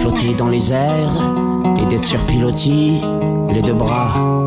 flotter dans les airs et d'être sur pilotis, les deux bras